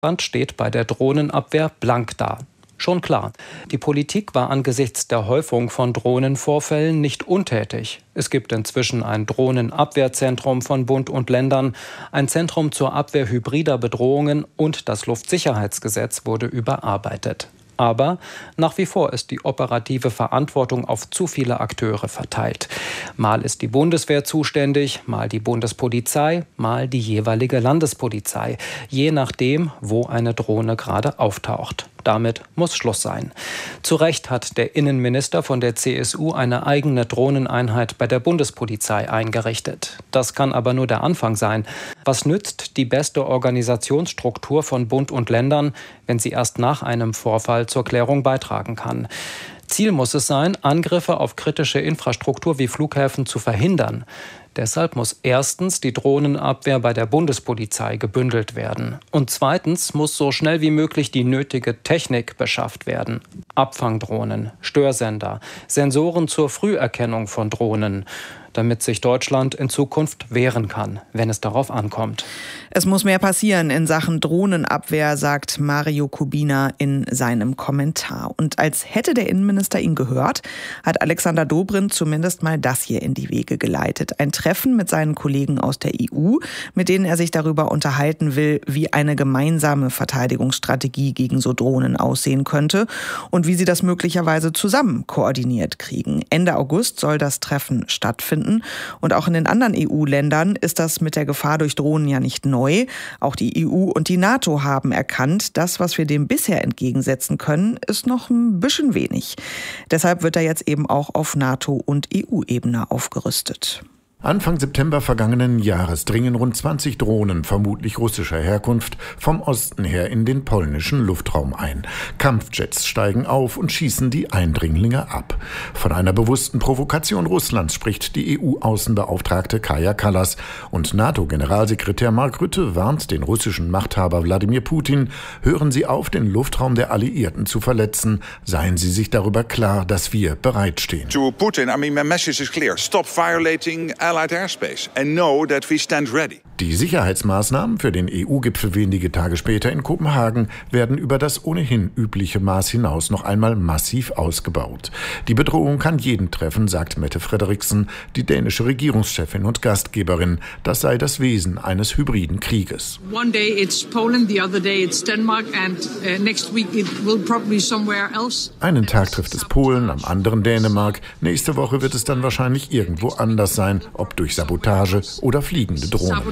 Deutschland steht bei der Drohnenabwehr blank da. Schon klar, die Politik war angesichts der Häufung von Drohnenvorfällen nicht untätig. Es gibt inzwischen ein Drohnenabwehrzentrum von Bund und Ländern, ein Zentrum zur Abwehr hybrider Bedrohungen und das Luftsicherheitsgesetz wurde überarbeitet. Aber nach wie vor ist die operative Verantwortung auf zu viele Akteure verteilt. Mal ist die Bundeswehr zuständig, mal die Bundespolizei, mal die jeweilige Landespolizei, je nachdem, wo eine Drohne gerade auftaucht. Damit muss Schluss sein. Zu Recht hat der Innenminister von der CSU eine eigene Drohneneinheit bei der Bundespolizei eingerichtet. Das kann aber nur der Anfang sein. Was nützt die beste Organisationsstruktur von Bund und Ländern, wenn sie erst nach einem Vorfall zur Klärung beitragen kann? Ziel muss es sein, Angriffe auf kritische Infrastruktur wie Flughäfen zu verhindern. Deshalb muss erstens die Drohnenabwehr bei der Bundespolizei gebündelt werden. Und zweitens muss so schnell wie möglich die nötige Technik beschafft werden. Abfangdrohnen, Störsender, Sensoren zur Früherkennung von Drohnen, damit sich Deutschland in Zukunft wehren kann, wenn es darauf ankommt. Es muss mehr passieren in Sachen Drohnenabwehr, sagt Mario Kubina in seinem Kommentar. Und als hätte der Innenminister ihn gehört, hat Alexander Dobrindt zumindest mal das hier in die Wege geleitet. Ein Treffen mit seinen Kollegen aus der EU, mit denen er sich darüber unterhalten will, wie eine gemeinsame Verteidigungsstrategie gegen so Drohnen aussehen könnte und wie sie das möglicherweise zusammen koordiniert kriegen. Ende August soll das Treffen stattfinden. Und auch in den anderen EU-Ländern ist das mit der Gefahr durch Drohnen ja nicht neu. Auch die EU und die NATO haben erkannt, das, was wir dem bisher entgegensetzen können, ist noch ein bisschen wenig. Deshalb wird da jetzt eben auch auf NATO- und EU-Ebene aufgerüstet. Anfang September vergangenen Jahres dringen rund 20 Drohnen, vermutlich russischer Herkunft, vom Osten her in den polnischen Luftraum ein. Kampfjets steigen auf und schießen die Eindringlinge ab. Von einer bewussten Provokation Russlands spricht die EU-Außenbeauftragte Kaja Kallas. Und NATO-Generalsekretär Mark Rutte warnt den russischen Machthaber Wladimir Putin, hören Sie auf, den Luftraum der Alliierten zu verletzen. Seien Sie sich darüber klar, dass wir bereitstehen. To Putin, my message is clear. Stop violating Allied airspace and know that we stand ready. Die Sicherheitsmaßnahmen für den EU-Gipfel wenige Tage später in Kopenhagen werden über das ohnehin übliche Maß hinaus noch einmal massiv ausgebaut. Die Bedrohung kann jeden treffen, sagt Mette Frederiksen, die dänische Regierungschefin und Gastgeberin. Das sei das Wesen eines hybriden Krieges. One day it's Poland, the other day it's Denmark and next week it will probably somewhere else. Einen Tag trifft es Polen, am anderen Dänemark. Nächste Woche wird es dann wahrscheinlich irgendwo anders sein, ob durch Sabotage oder fliegende Drohnen.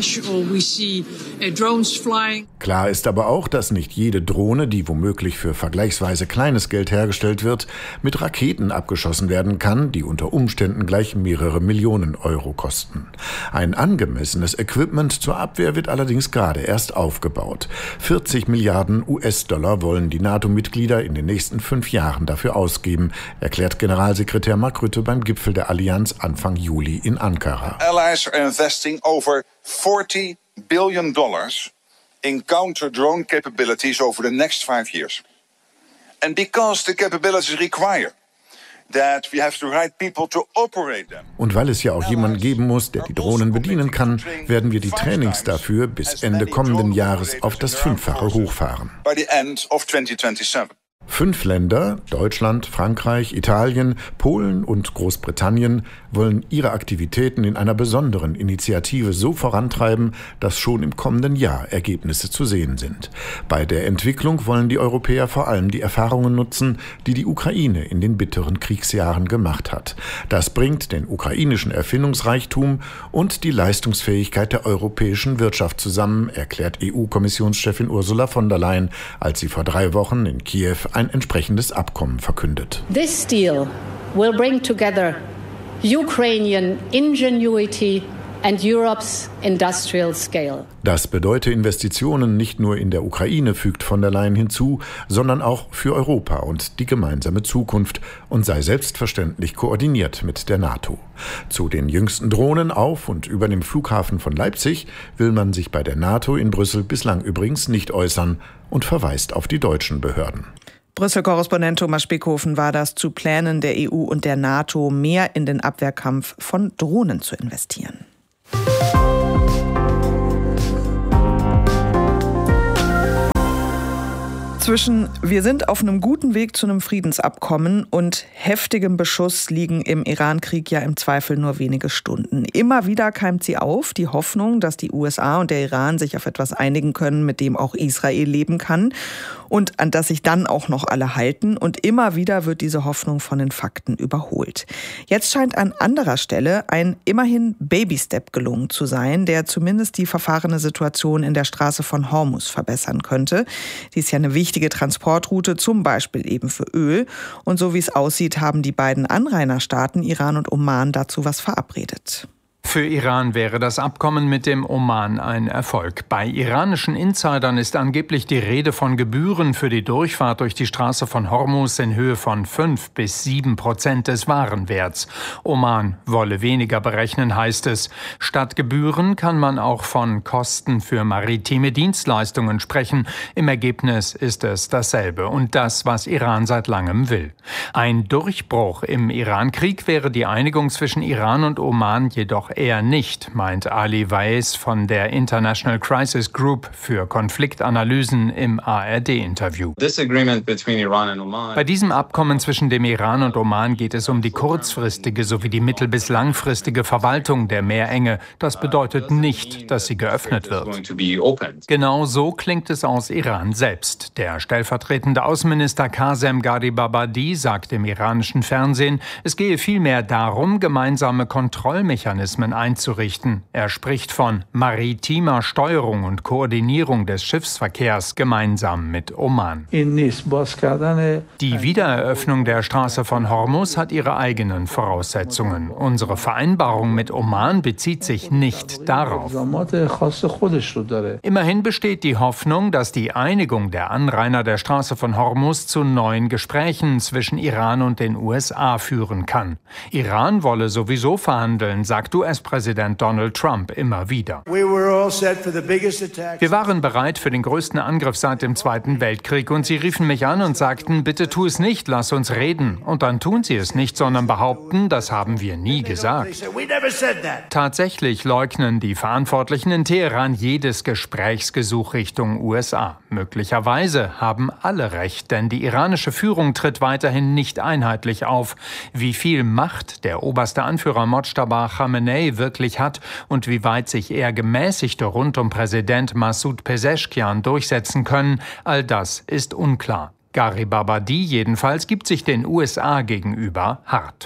Klar ist aber auch, dass nicht jede Drohne, die womöglich für vergleichsweise kleines Geld hergestellt wird, mit Raketen abgeschossen werden kann, die unter Umständen gleich mehrere Millionen Euro kosten. Ein angemessenes Equipment zur Abwehr wird allerdings gerade erst aufgebaut. 40 Milliarden US-Dollar wollen die NATO-Mitglieder in den nächsten 5 Jahren dafür ausgeben, erklärt Generalsekretär Mark Rutte beim Gipfel der Allianz Anfang Juli in Ankara. Allies are investing over $40 billion in counter-drone capabilities over the next 5 years. And because the capabilities require that we have the right people to operate them. Und weil es ja auch jemanden geben muss, der die Drohnen bedienen kann, werden wir die Trainings dafür bis Ende kommenden Jahres auf das 5-fache hochfahren. By the end of 2027. 5 Länder, Deutschland, Frankreich, Italien, Polen und Großbritannien, wollen ihre Aktivitäten in einer besonderen Initiative so vorantreiben, dass schon im kommenden Jahr Ergebnisse zu sehen sind. Bei der Entwicklung wollen die Europäer vor allem die Erfahrungen nutzen, die die Ukraine in den bitteren Kriegsjahren gemacht hat. Das bringt den ukrainischen Erfindungsreichtum und die Leistungsfähigkeit der europäischen Wirtschaft zusammen, erklärt EU-Kommissionschefin Ursula von der Leyen, als sie vor 3 Wochen in Kiew ein entsprechendes Abkommen verkündet. This deal will bring together Ukrainian ingenuity and Europe's industrial scale. Das bedeute Investitionen nicht nur in der Ukraine, fügt von der Leyen hinzu, sondern auch für Europa und die gemeinsame Zukunft und sei selbstverständlich koordiniert mit der NATO. Zu den jüngsten Drohnen auf und über dem Flughafen von Leipzig will man sich bei der NATO in Brüssel bislang übrigens nicht äußern und verweist auf die deutschen Behörden. Brüssel-Korrespondent Thomas Spickhofen war das zu Plänen der EU und der NATO, mehr in den Abwehrkampf von Drohnen zu investieren. Zwischen wir sind auf einem guten Weg zu einem Friedensabkommen und heftigem Beschuss liegen im Iran-Krieg ja im Zweifel nur wenige Stunden. Immer wieder keimt sie auf, die Hoffnung, dass die USA und der Iran sich auf etwas einigen können, mit dem auch Israel leben kann und an das sich dann auch noch alle halten. Und immer wieder wird diese Hoffnung von den Fakten überholt. Jetzt scheint an anderer Stelle ein immerhin Baby-Step gelungen zu sein, der zumindest die verfahrene Situation in der Straße von Hormuz verbessern könnte. Die ist ja eine wichtige Transportroute, zum Beispiel eben für Öl. Und so wie es aussieht, haben die beiden Anrainerstaaten, Iran und Oman, dazu was verabredet. Für Iran wäre das Abkommen mit dem Oman ein Erfolg. Bei iranischen Insidern ist angeblich die Rede von Gebühren für die Durchfahrt durch die Straße von Hormuz in Höhe von 5-7% des Warenwerts. Oman wolle weniger berechnen, heißt es. Statt Gebühren kann man auch von Kosten für maritime Dienstleistungen sprechen. Im Ergebnis ist es dasselbe und das, was Iran seit langem will. Ein Durchbruch im Iran-Krieg wäre die Einigung zwischen Iran und Oman jedoch eher nicht, meint Ali Weiss von der International Crisis Group für Konfliktanalysen im ARD-Interview. Bei diesem Abkommen zwischen dem Iran und Oman geht es um die kurzfristige sowie die mittel- bis langfristige Verwaltung der Meerenge. Das bedeutet nicht, dass sie geöffnet wird. Genau so klingt es aus Iran selbst. Der stellvertretende Außenminister Qasem Gharibabadi sagt im iranischen Fernsehen, es gehe vielmehr darum, gemeinsame Kontrollmechanismen einzurichten. Er spricht von maritimer Steuerung und Koordinierung des Schiffsverkehrs gemeinsam mit Oman. Die Wiedereröffnung der Straße von Hormuz hat ihre eigenen Voraussetzungen. Unsere Vereinbarung mit Oman bezieht sich nicht darauf. Immerhin besteht die Hoffnung, dass die Einigung der Anrainer der Straße von Hormuz zu neuen Gesprächen zwischen Iran und den USA führen kann. Iran wolle sowieso verhandeln, sagt US-Präsident Donald Trump immer wieder. Wir waren bereit für den größten Angriff seit dem Zweiten Weltkrieg und sie riefen mich an und sagten, bitte tu es nicht, lass uns reden. Und dann tun sie es nicht, sondern behaupten, das haben wir nie gesagt. Tatsächlich leugnen die Verantwortlichen in Teheran jedes Gesprächsgesuch Richtung USA. Möglicherweise haben alle recht, denn die iranische Führung tritt weiterhin nicht einheitlich auf. Wie viel Macht der oberste Anführer Mojtaba Khamenei wirklich hat und wie weit sich eher Gemäßigte rund um Präsident Massoud Pezeshkian durchsetzen können, all das ist unklar. Gharibabadi jedenfalls gibt sich den USA gegenüber hart.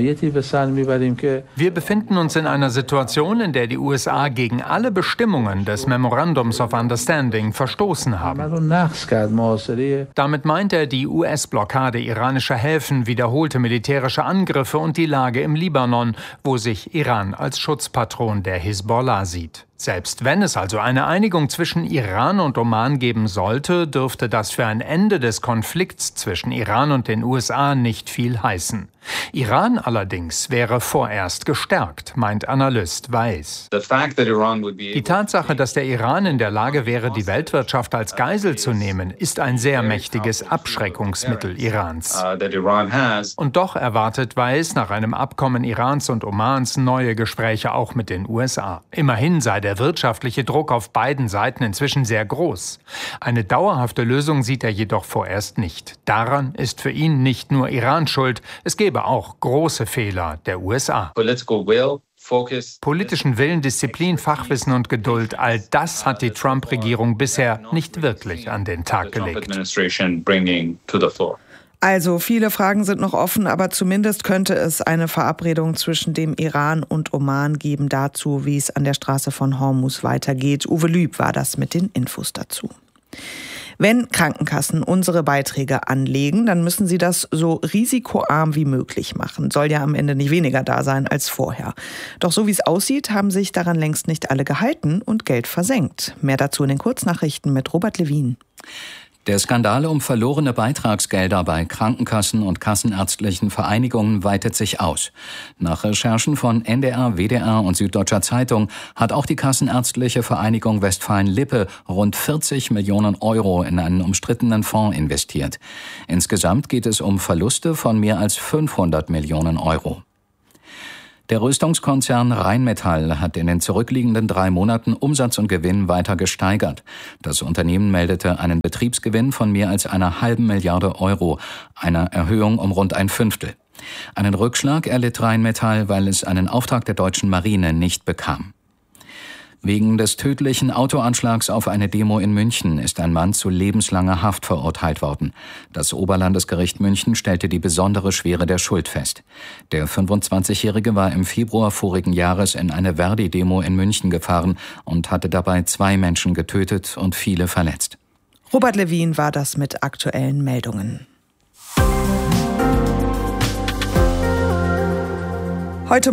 Wir befinden uns in einer Situation, in der die USA gegen alle Bestimmungen des Memorandums of Understanding verstoßen haben. Damit meint er die US-Blockade iranischer Häfen, wiederholte militärische Angriffe und die Lage im Libanon, wo sich Iran als Schutzpatron der Hisbollah sieht. Selbst wenn es also eine Einigung zwischen Iran und Oman geben sollte, dürfte das für ein Ende des Konflikts zwischen Iran und den USA nicht viel heißen. Iran allerdings wäre vorerst gestärkt, meint Analyst Weiss. Die Tatsache, dass der Iran in der Lage wäre, die Weltwirtschaft als Geisel zu nehmen, ist ein sehr mächtiges Abschreckungsmittel Irans. Und doch erwartet Weiss nach einem Abkommen Irans und Omans neue Gespräche auch mit den USA. Immerhin sei der wirtschaftliche Druck auf beiden Seiten inzwischen sehr groß. Eine dauerhafte Lösung sieht er jedoch vorerst nicht. Daran ist für ihn nicht nur Iran schuld, es gäbe auch große Fehler der USA. Politischen Willen, Disziplin, Fachwissen und Geduld, all das hat die Trump-Regierung bisher nicht wirklich an den Tag gelegt. Also viele Fragen sind noch offen, aber zumindest könnte es eine Verabredung zwischen dem Iran und Oman geben dazu, wie es an der Straße von Hormuz weitergeht. Uwe Lüb war das mit den Infos dazu. Wenn Krankenkassen unsere Beiträge anlegen, dann müssen sie das so risikoarm wie möglich machen. Soll ja am Ende nicht weniger da sein als vorher. Doch so wie es aussieht, haben sich daran längst nicht alle gehalten und Geld versenkt. Mehr dazu in den Kurznachrichten mit Robert Lewin. Der Skandal um verlorene Beitragsgelder bei Krankenkassen und kassenärztlichen Vereinigungen weitet sich aus. Nach Recherchen von NDR, WDR und Süddeutscher Zeitung hat auch die Kassenärztliche Vereinigung Westfalen-Lippe rund 40 Millionen Euro in einen umstrittenen Fonds investiert. Insgesamt geht es um Verluste von mehr als 500 Millionen Euro. Der Rüstungskonzern Rheinmetall hat in den zurückliegenden 3 Monaten Umsatz und Gewinn weiter gesteigert. Das Unternehmen meldete einen Betriebsgewinn von mehr als einer halben Milliarde Euro, einer Erhöhung um rund ein Fünftel. Einen Rückschlag erlitt Rheinmetall, weil es einen Auftrag der deutschen Marine nicht bekam. Wegen des tödlichen Autoanschlags auf eine Demo in München ist ein Mann zu lebenslanger Haft verurteilt worden. Das Oberlandesgericht München stellte die besondere Schwere der Schuld fest. Der 25-Jährige war im Februar vorigen Jahres in eine Verdi-Demo in München gefahren und hatte dabei 2 Menschen getötet und viele verletzt. Robert Levin war das mit aktuellen Meldungen. Heute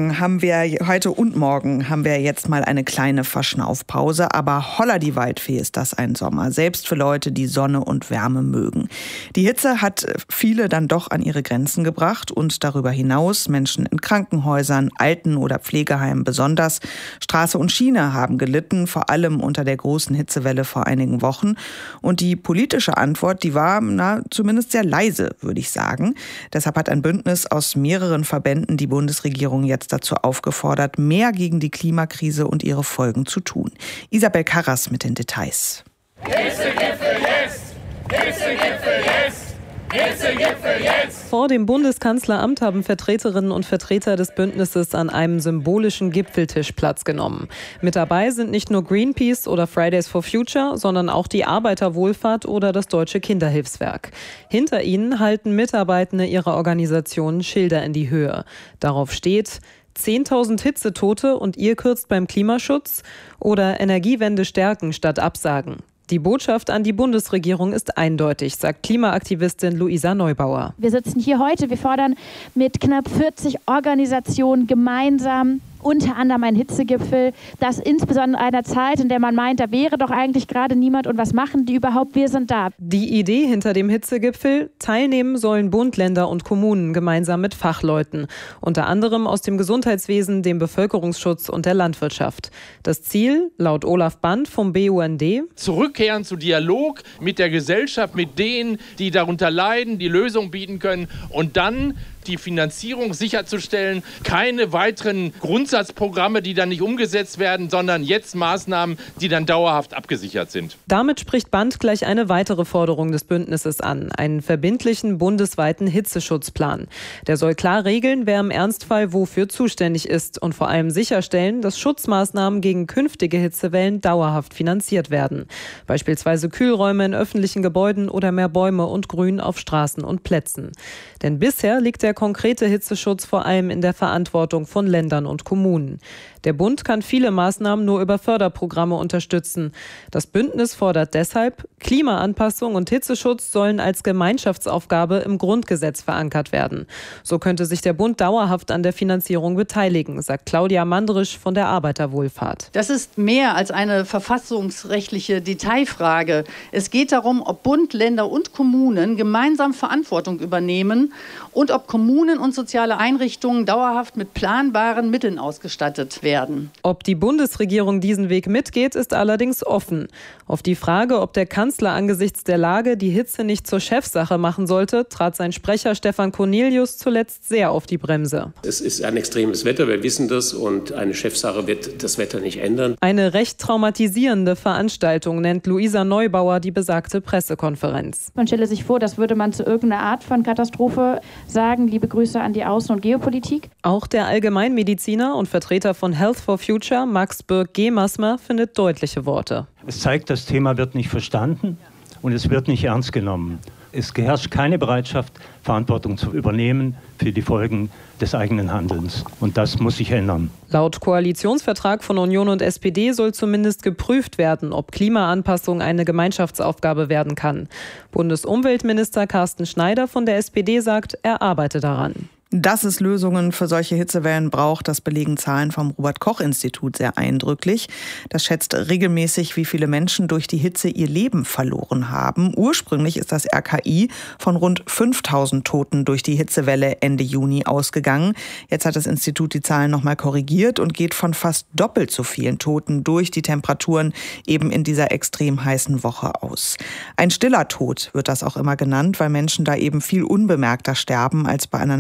und morgen haben wir jetzt mal eine kleine Verschnaufpause, aber holla die Waldfee ist das ein Sommer, selbst für Leute, die Sonne und Wärme mögen. Die Hitze hat viele dann doch an ihre Grenzen gebracht und darüber hinaus Menschen in Krankenhäusern, Alten- oder Pflegeheimen besonders. Straße und Schiene haben gelitten, vor allem unter der großen Hitzewelle vor einigen Wochen. Und die politische Antwort, die war zumindest sehr leise, würde ich sagen. Deshalb hat ein Bündnis aus mehreren Verbänden die Bundesregierung jetzt dazu aufgefordert, mehr gegen die Klimakrise und ihre Folgen zu tun. Isabel Karras mit den Details. Hitzegipfel jetzt! Hitzegipfel jetzt! Hitzegipfel jetzt! Vor dem Bundeskanzleramt haben Vertreterinnen und Vertreter des Bündnisses an einem symbolischen Gipfeltisch Platz genommen. Mit dabei sind nicht nur Greenpeace oder Fridays for Future, sondern auch die Arbeiterwohlfahrt oder das Deutsche Kinderhilfswerk. Hinter ihnen halten Mitarbeitende ihrer Organisationen Schilder in die Höhe. Darauf steht: 10.000 Hitzetote und ihr kürzt beim Klimaschutz oder Energiewende stärken statt absagen. Die Botschaft an die Bundesregierung ist eindeutig, sagt Klimaaktivistin Luisa Neubauer. Wir sitzen hier heute, wir fordern mit knapp 40 Organisationen gemeinsam unter anderem ein Hitzegipfel, das insbesondere in einer Zeit, in der man meint, da wäre doch eigentlich gerade niemand und was machen die überhaupt, wir sind da. Die Idee hinter dem Hitzegipfel: teilnehmen sollen Bund, Länder und Kommunen gemeinsam mit Fachleuten, unter anderem aus dem Gesundheitswesen, dem Bevölkerungsschutz und der Landwirtschaft. Das Ziel, laut Olaf Band vom BUND: zurückkehren zu Dialog mit der Gesellschaft, mit denen, die darunter leiden, die Lösung bieten können und dann die Finanzierung sicherzustellen, keine weiteren Grundsatzprogramme, die dann nicht umgesetzt werden, sondern jetzt Maßnahmen, die dann dauerhaft abgesichert sind. Damit spricht Band gleich eine weitere Forderung des Bündnisses an, einen verbindlichen bundesweiten Hitzeschutzplan. Der soll klar regeln, wer im Ernstfall wofür zuständig ist und vor allem sicherstellen, dass Schutzmaßnahmen gegen künftige Hitzewellen dauerhaft finanziert werden. Beispielsweise Kühlräume in öffentlichen Gebäuden oder mehr Bäume und Grün auf Straßen und Plätzen. Denn bisher liegt der konkrete Hitzeschutz vor allem in der Verantwortung von Ländern und Kommunen. Der Bund kann viele Maßnahmen nur über Förderprogramme unterstützen. Das Bündnis fordert deshalb, Klimaanpassung und Hitzeschutz sollen als Gemeinschaftsaufgabe im Grundgesetz verankert werden. So könnte sich der Bund dauerhaft an der Finanzierung beteiligen, sagt Claudia Mandrisch von der Arbeiterwohlfahrt. Das ist mehr als eine verfassungsrechtliche Detailfrage. Es geht darum, ob Bund, Länder und Kommunen gemeinsam Verantwortung übernehmen und ob Kommunen und soziale Einrichtungen dauerhaft mit planbaren Mitteln ausgestattet werden. Ob die Bundesregierung diesen Weg mitgeht, ist allerdings offen. Auf die Frage, ob der Kanzler angesichts der Lage die Hitze nicht zur Chefsache machen sollte, trat sein Sprecher Stefan Cornelius zuletzt sehr auf die Bremse. Es ist ein extremes Wetter, wir wissen das, und eine Chefsache wird das Wetter nicht ändern. Eine recht traumatisierende Veranstaltung nennt Luisa Neubauer die besagte Pressekonferenz. Man stelle sich vor, das würde man zu irgendeiner Art von Katastrophe sagen. Liebe Grüße an die Außen- und Geopolitik. Auch der Allgemeinmediziner und Vertreter von Health for Future, Max Birk-Gemasmer, findet deutliche Worte. Es zeigt, das Thema wird nicht verstanden und es wird nicht ernst genommen. Es herrscht keine Bereitschaft, Verantwortung zu übernehmen für die Folgen des eigenen Handelns. Und das muss sich ändern. Laut Koalitionsvertrag von Union und SPD soll zumindest geprüft werden, ob Klimaanpassung eine Gemeinschaftsaufgabe werden kann. Bundesumweltminister Carsten Schneider von der SPD sagt, er arbeite daran. Dass es Lösungen für solche Hitzewellen braucht, das belegen Zahlen vom Robert-Koch-Institut sehr eindrücklich. Das schätzt regelmäßig, wie viele Menschen durch die Hitze ihr Leben verloren haben. Ursprünglich ist das RKI von rund 5.000 Toten durch die Hitzewelle Ende Juni ausgegangen. Jetzt hat das Institut die Zahlen nochmal korrigiert und geht von fast doppelt so vielen Toten durch die Temperaturen eben in dieser extrem heißen Woche aus. Ein stiller Tod wird das auch immer genannt, weil Menschen da eben viel unbemerkter sterben als bei einer Naturkatastrophe.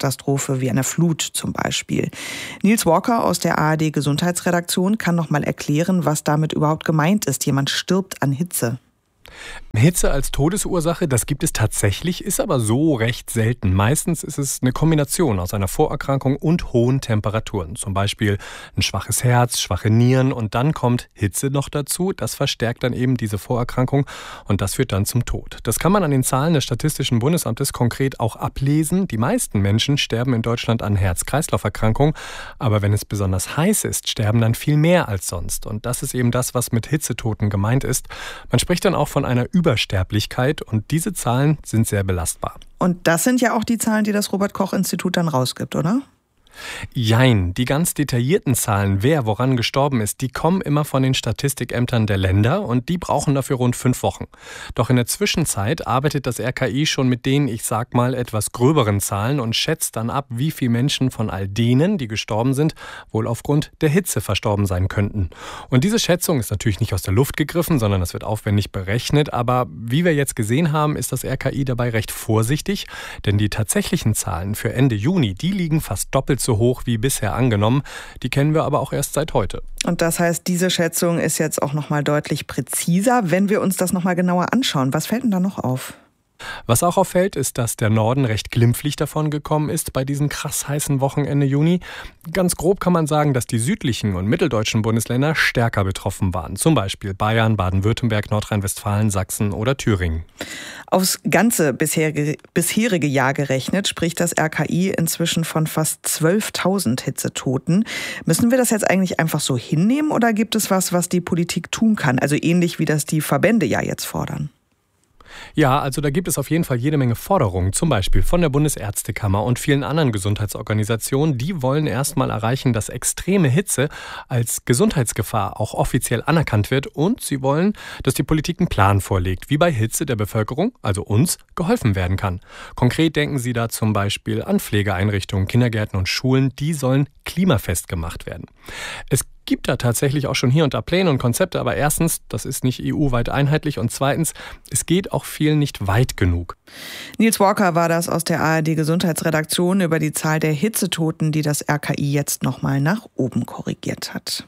Naturkatastrophe wie einer Flut zum Beispiel. Niels Walker aus der ARD-Gesundheitsredaktion kann noch mal erklären, was damit überhaupt gemeint ist. Jemand stirbt an Hitze. Hitze als Todesursache, das gibt es tatsächlich, ist aber so recht selten. Meistens ist es eine Kombination aus einer Vorerkrankung und hohen Temperaturen. Zum Beispiel ein schwaches Herz, schwache Nieren und dann kommt Hitze noch dazu. Das verstärkt dann eben diese Vorerkrankung und das führt dann zum Tod. Das kann man an den Zahlen des Statistischen Bundesamtes konkret auch ablesen. Die meisten Menschen sterben in Deutschland an Herz-Kreislauf-Erkrankungen, aber wenn es besonders heiß ist, sterben dann viel mehr als sonst. Und das ist eben das, was mit Hitzetoten gemeint ist. Man spricht dann auch von einer Übersterblichkeit und diese Zahlen sind sehr belastbar. Und das sind ja auch die Zahlen, die das Robert-Koch-Institut dann rausgibt, oder? Jein, die ganz detaillierten Zahlen, wer woran gestorben ist, die kommen immer von den Statistikämtern der Länder und die brauchen dafür rund 5 Wochen. Doch in der Zwischenzeit arbeitet das RKI schon mit den, ich sag mal, etwas gröberen Zahlen und schätzt dann ab, wie viele Menschen von all denen, die gestorben sind, wohl aufgrund der Hitze verstorben sein könnten. Und diese Schätzung ist natürlich nicht aus der Luft gegriffen, sondern das wird aufwendig berechnet, aber wie wir jetzt gesehen haben, ist das RKI dabei recht vorsichtig, denn die tatsächlichen Zahlen für Ende Juni, die liegen fast doppelt so hoch wie bisher angenommen. Die kennen wir aber auch erst seit heute. Und das heißt, diese Schätzung ist jetzt auch noch mal deutlich präziser. Wenn wir uns das noch mal genauer anschauen, was fällt denn da noch auf? Was auch auffällt, ist, dass der Norden recht glimpflich davon gekommen ist bei diesen krass heißen Wochen Ende Juni. Ganz grob kann man sagen, dass die südlichen und mitteldeutschen Bundesländer stärker betroffen waren. Zum Beispiel Bayern, Baden-Württemberg, Nordrhein-Westfalen, Sachsen oder Thüringen. Aufs ganze bisherige Jahr gerechnet spricht das RKI inzwischen von fast 12.000 Hitzetoten. Müssen wir das jetzt eigentlich einfach so hinnehmen oder gibt es was die Politik tun kann? Also ähnlich wie das die Verbände ja jetzt fordern. Ja, also da gibt es auf jeden Fall jede Menge Forderungen, zum Beispiel von der Bundesärztekammer und vielen anderen Gesundheitsorganisationen. Die wollen erstmal erreichen, dass extreme Hitze als Gesundheitsgefahr auch offiziell anerkannt wird und sie wollen, dass die Politik einen Plan vorlegt, wie bei Hitze der Bevölkerung, also uns, geholfen werden kann. Konkret denken sie da zum Beispiel an Pflegeeinrichtungen, Kindergärten und Schulen, die sollen klimafest gemacht werden. Es gibt da tatsächlich auch schon hier und da Pläne und Konzepte, aber erstens, das ist nicht EU-weit einheitlich und zweitens, es geht auch viel nicht weit genug. Niels Walker war das aus der ARD-Gesundheitsredaktion über die Zahl der Hitzetoten, die das RKI jetzt nochmal nach oben korrigiert hat.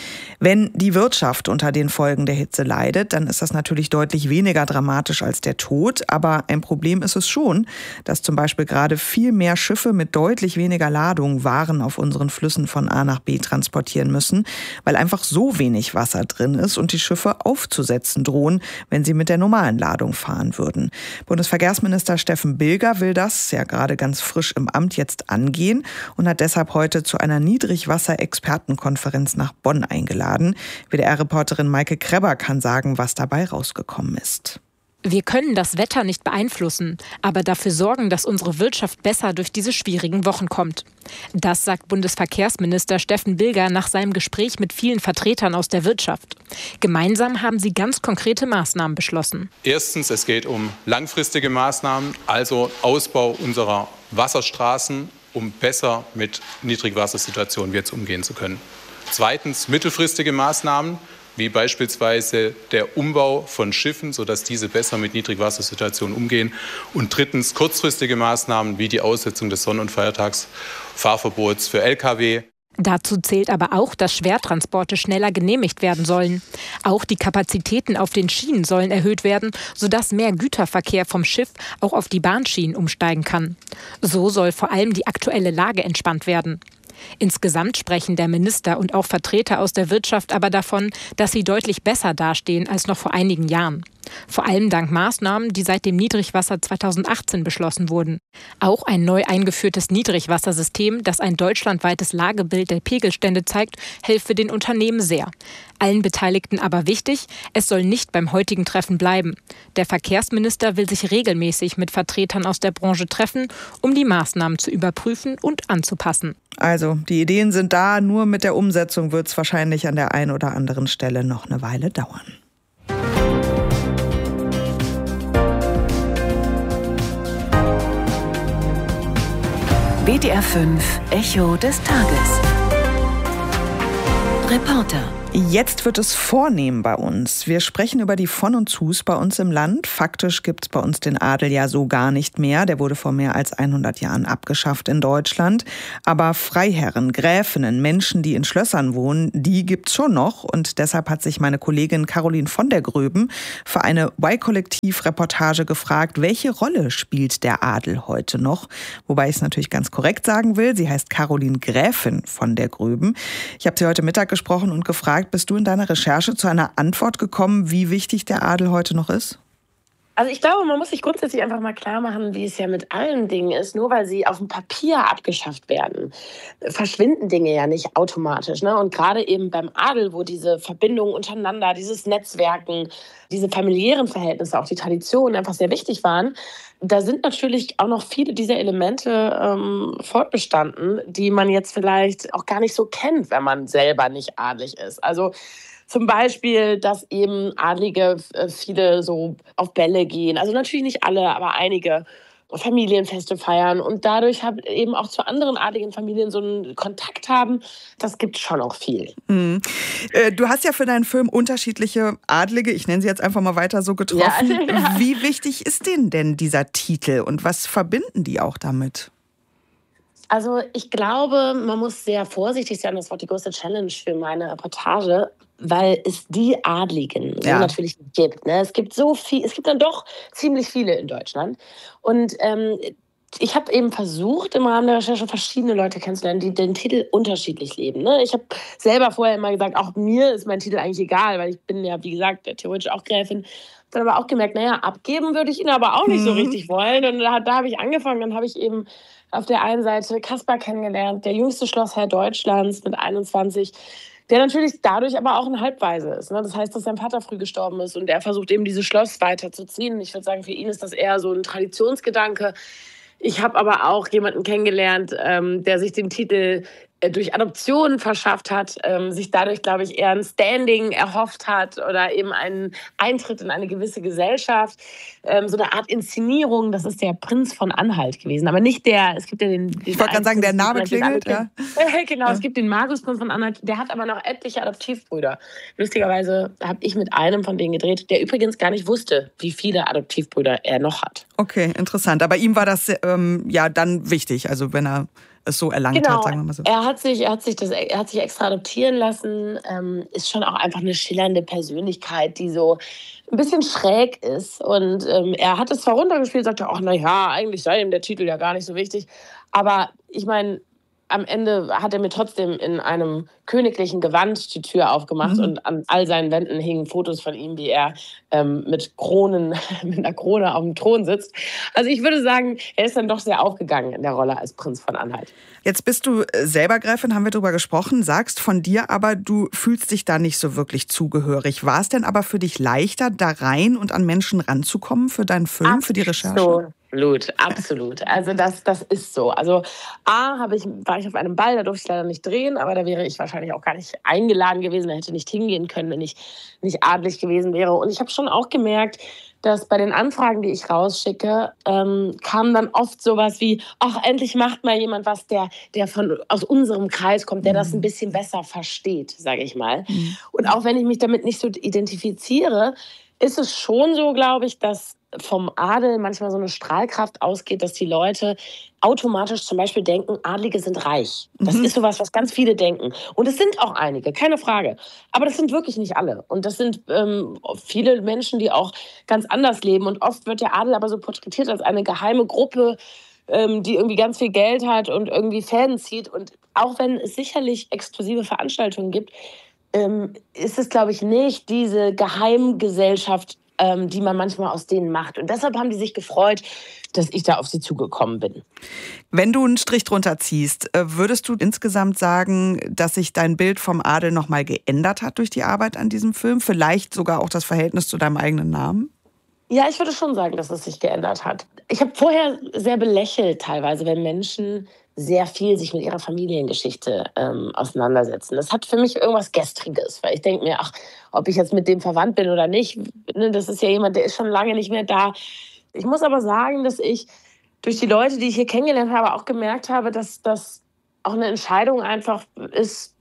Wenn die Wirtschaft unter den Folgen der Hitze leidet, dann ist das natürlich deutlich weniger dramatisch als der Tod. Aber ein Problem ist es schon, dass zum Beispiel gerade viel mehr Schiffe mit deutlich weniger Ladung Waren auf unseren Flüssen von A nach B transportieren müssen, weil einfach so wenig Wasser drin ist und die Schiffe aufzusetzen drohen, wenn sie mit der normalen Ladung fahren würden. Bundesverkehrsminister Steffen Bilger will das, ja gerade ganz frisch im Amt, jetzt angehen und hat deshalb heute zu einer Niedrigwasser-Expertenkonferenz nach Bonn eingeladen. WDR-Reporterin Maike Kreber kann sagen, was dabei rausgekommen ist. Wir können das Wetter nicht beeinflussen, aber dafür sorgen, dass unsere Wirtschaft besser durch diese schwierigen Wochen kommt. Das sagt Bundesverkehrsminister Steffen Bilger nach seinem Gespräch mit vielen Vertretern aus der Wirtschaft. Gemeinsam haben sie ganz konkrete Maßnahmen beschlossen. Erstens, es geht um langfristige Maßnahmen, also Ausbau unserer Wasserstraßen, um besser mit Niedrigwassersituationen jetzt umgehen zu können. Zweitens mittelfristige Maßnahmen, wie beispielsweise der Umbau von Schiffen, sodass diese besser mit Niedrigwassersituationen umgehen. Und drittens kurzfristige Maßnahmen wie die Aussetzung des Sonn- und Feiertagsfahrverbots für Lkw. Dazu zählt aber auch, dass Schwertransporte schneller genehmigt werden sollen. Auch die Kapazitäten auf den Schienen sollen erhöht werden, sodass mehr Güterverkehr vom Schiff auch auf die Bahnschienen umsteigen kann. So soll vor allem die aktuelle Lage entspannt werden. Insgesamt sprechen der Minister und auch Vertreter aus der Wirtschaft aber davon, dass sie deutlich besser dastehen als noch vor einigen Jahren. Vor allem dank Maßnahmen, die seit dem Niedrigwasser 2018 beschlossen wurden. Auch ein neu eingeführtes Niedrigwassersystem, das ein deutschlandweites Lagebild der Pegelstände zeigt, helfe den Unternehmen sehr. Allen Beteiligten aber wichtig, es soll nicht beim heutigen Treffen bleiben. Der Verkehrsminister will sich regelmäßig mit Vertretern aus der Branche treffen, um die Maßnahmen zu überprüfen und anzupassen. Also, die Ideen sind da, nur mit der Umsetzung wird es wahrscheinlich an der einen oder anderen Stelle noch eine Weile dauern. WDR 5 Echo des Tages. Reporter. Jetzt wird es vornehm bei uns. Wir sprechen über die Von und Zus bei uns im Land. Faktisch gibt es bei uns den Adel ja so gar nicht mehr. Der wurde vor mehr als 100 Jahren abgeschafft in Deutschland. Aber Freiherren, Gräfinnen, Menschen, die in Schlössern wohnen, die gibt's schon noch. Und deshalb hat sich meine Kollegin Caroline von der Gröben für eine Y-Kollektiv-Reportage gefragt, welche Rolle spielt der Adel heute noch? Wobei ich es natürlich ganz korrekt sagen will. Sie heißt Caroline Gräfin von der Gröben. Ich habe sie heute Mittag gesprochen und gefragt, bist du in deiner Recherche zu einer Antwort gekommen, wie wichtig der Adel heute noch ist? Also ich glaube, man muss sich grundsätzlich einfach mal klar machen, wie es ja mit allen Dingen ist. Nur weil sie auf dem Papier abgeschafft werden, verschwinden Dinge ja nicht automatisch. Ne? Und gerade eben beim Adel, wo diese Verbindungen untereinander, dieses Netzwerken, diese familiären Verhältnisse, auch die Traditionen einfach sehr wichtig waren, da sind natürlich auch noch viele dieser Elemente fortbestanden, die man jetzt vielleicht auch gar nicht so kennt, wenn man selber nicht adlig ist. Also zum Beispiel, dass eben Adlige viele so auf Bälle gehen. Also natürlich nicht alle, aber einige Familienfeste feiern und dadurch eben auch zu anderen adligen Familien so einen Kontakt haben. Das gibt schon auch viel. Mhm. Du hast ja für deinen Film unterschiedliche Adlige, ich nenne sie jetzt einfach mal weiter so, getroffen. Ja. Wie wichtig ist denen denn dieser Titel und was verbinden die auch damit? Also ich glaube, man muss sehr vorsichtig sein. Das war die größte Challenge für meine Reportage, weil es die Adligen natürlich nicht gibt. Ne? Es gibt so viel, es gibt dann doch ziemlich viele in Deutschland. Und ich habe eben versucht, im Rahmen der Recherche verschiedene Leute kennenzulernen, die den Titel unterschiedlich leben. Ne? Ich habe selber vorher immer gesagt, auch mir ist mein Titel eigentlich egal, weil ich bin ja, wie gesagt, theoretisch auch Gräfin. Dann aber auch gemerkt, abgeben würde ich ihn aber auch nicht so richtig wollen. Und da habe ich angefangen, dann habe ich eben auf der einen Seite Kaspar kennengelernt, der jüngste Schlossherr Deutschlands mit 21, der natürlich dadurch aber auch ein Halbwaise ist. Ne? Das heißt, dass sein Vater früh gestorben ist und er versucht eben dieses Schloss weiterzuziehen. Ich würde sagen, für ihn ist das eher so ein Traditionsgedanke. Ich habe aber auch jemanden kennengelernt, der sich den Titel durch Adoption verschafft hat, sich dadurch, glaube ich, eher ein Standing erhofft hat oder eben einen Eintritt in eine gewisse Gesellschaft. So eine Art Inszenierung, das ist der Prinz von Anhalt gewesen. Aber nicht es gibt ja den ich wollte gerade sagen, der Name klingelt, ja. Genau, ja. Es gibt den Magus-Prinz von Anhalt, der hat aber noch etliche Adoptivbrüder. Lustigerweise habe ich mit einem von denen gedreht, der übrigens gar nicht wusste, wie viele Adoptivbrüder er noch hat. Okay, interessant. Aber ihm war das dann wichtig, also wenn er es so erlangt hat, sagen wir mal so. Er hat sich extra adoptieren lassen, ist schon auch einfach eine schillernde Persönlichkeit, die so ein bisschen schräg ist. Und er hat es zwar runtergespielt, sagte, eigentlich sei ihm der Titel ja gar nicht so wichtig. Aber ich meine, am Ende hat er mir trotzdem in einem königlichen Gewand die Tür aufgemacht und an all seinen Wänden hingen Fotos von ihm, wie er mit einer Krone auf dem Thron sitzt. Also ich würde sagen, er ist dann doch sehr aufgegangen in der Rolle als Prinz von Anhalt. Jetzt bist du selber Gräfin, haben wir darüber gesprochen, sagst von dir aber, du fühlst dich da nicht so wirklich zugehörig. War es denn aber für dich leichter, da rein und an Menschen ranzukommen für deinen Film, für die Recherche? Absolut. Also das ist so. Also war ich auf einem Ball, da durfte ich leider nicht drehen, aber da wäre ich wahrscheinlich auch gar nicht eingeladen gewesen, da hätte nicht hingehen können, wenn ich nicht adlig gewesen wäre. Und ich habe schon auch gemerkt, dass bei den Anfragen, die ich rausschicke, kam dann oft sowas wie, endlich macht mal jemand was, der aus unserem Kreis kommt, der das ein bisschen besser versteht, sage ich mal. Und auch wenn ich mich damit nicht so identifiziere, ist es schon so, glaube ich, dass vom Adel manchmal so eine Strahlkraft ausgeht, dass die Leute automatisch zum Beispiel denken, Adlige sind reich. Das ist sowas, was ganz viele denken. Und es sind auch einige, keine Frage. Aber das sind wirklich nicht alle. Und das sind viele Menschen, die auch ganz anders leben. Und oft wird der Adel aber so porträtiert als eine geheime Gruppe, die irgendwie ganz viel Geld hat und irgendwie Fäden zieht. Und auch wenn es sicherlich exklusive Veranstaltungen gibt, ist es, glaube ich, nicht diese Geheimgesellschaft, die man manchmal aus denen macht. Und deshalb haben die sich gefreut, dass ich da auf sie zugekommen bin. Wenn du einen Strich drunter ziehst, würdest du insgesamt sagen, dass sich dein Bild vom Adel nochmal geändert hat durch die Arbeit an diesem Film? Vielleicht sogar auch das Verhältnis zu deinem eigenen Namen? Ja, ich würde schon sagen, dass es sich geändert hat. Ich habe vorher sehr belächelt teilweise, wenn Menschen sehr viel sich mit ihrer Familiengeschichte auseinandersetzen. Das hat für mich irgendwas Gestriges, weil ich denke mir, ob ich jetzt mit dem verwandt bin oder nicht, ne, das ist ja jemand, der ist schon lange nicht mehr da. Ich muss aber sagen, dass ich durch die Leute, die ich hier kennengelernt habe, auch gemerkt habe, dass das auch eine Entscheidung einfach ist,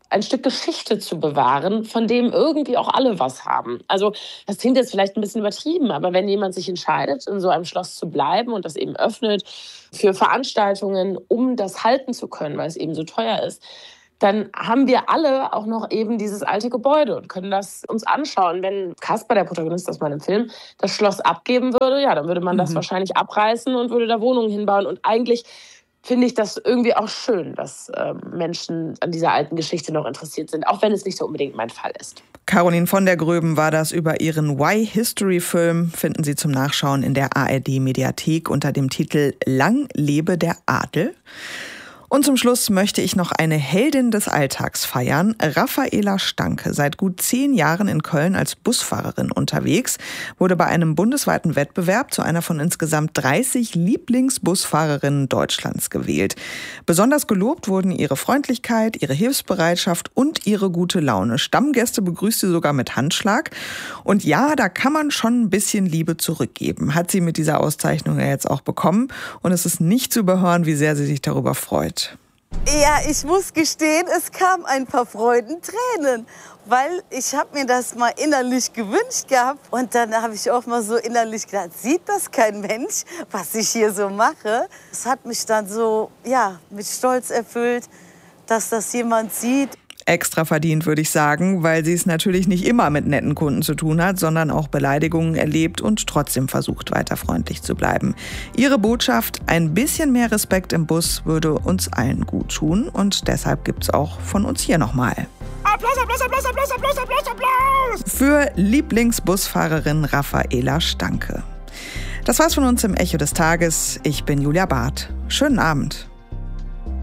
ein Stück Geschichte zu bewahren, von dem irgendwie auch alle was haben. Also das klingt jetzt vielleicht ein bisschen übertrieben, aber wenn jemand sich entscheidet, in so einem Schloss zu bleiben und das eben öffnet für Veranstaltungen, um das halten zu können, weil es eben so teuer ist, dann haben wir alle auch noch eben dieses alte Gebäude und können das uns anschauen. Wenn Kasper, der Protagonist aus meinem Film, das Schloss abgeben würde, ja, dann würde man das wahrscheinlich abreißen und würde da Wohnungen hinbauen. Und eigentlich finde ich das irgendwie auch schön, dass Menschen an dieser alten Geschichte noch interessiert sind, auch wenn es nicht so unbedingt mein Fall ist. Caroline von der Gröben war das über ihren Why-History-Film. Finden Sie zum Nachschauen in der ARD-Mediathek unter dem Titel Lang lebe der Adel. Und zum Schluss möchte ich noch eine Heldin des Alltags feiern. Raffaela Stanke, seit gut 10 Jahren in Köln als Busfahrerin unterwegs, wurde bei einem bundesweiten Wettbewerb zu einer von insgesamt 30 Lieblingsbusfahrerinnen Deutschlands gewählt. Besonders gelobt wurden ihre Freundlichkeit, ihre Hilfsbereitschaft und ihre gute Laune. Stammgäste begrüßt sie sogar mit Handschlag. Und ja, da kann man schon ein bisschen Liebe zurückgeben. Hat sie mit dieser Auszeichnung ja jetzt auch bekommen. Und es ist nicht zu überhören, wie sehr sie sich darüber freut. Ja, ich muss gestehen, es kam ein paar Freudentränen, weil ich habe mir das mal innerlich gewünscht gehabt. Und dann habe ich auch mal so innerlich gedacht, sieht das kein Mensch, was ich hier so mache? Es hat mich dann so, ja, mit Stolz erfüllt, dass das jemand sieht. Extra verdient, würde ich sagen, weil sie es natürlich nicht immer mit netten Kunden zu tun hat, sondern auch Beleidigungen erlebt und trotzdem versucht, weiter freundlich zu bleiben. Ihre Botschaft, ein bisschen mehr Respekt im Bus würde uns allen gut tun und deshalb gibt's auch von uns hier nochmal. Applaus, Applaus, Applaus, Applaus, Applaus, Applaus, Applaus! Für Lieblingsbusfahrerin Raffaela Stanke. Das war's von uns im Echo des Tages. Ich bin Julia Barth. Schönen Abend.